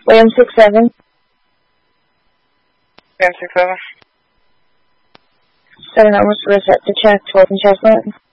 William 67. William 67. Set an almost reset to check 12 and Chestnut.